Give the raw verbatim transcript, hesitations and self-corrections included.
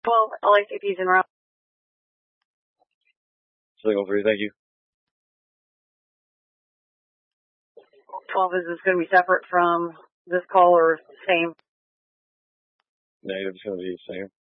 twelve, L A C P's en route. Signal three, thank you. twelve, is this going to be separate from this call or same? Negative, it's going to be the same.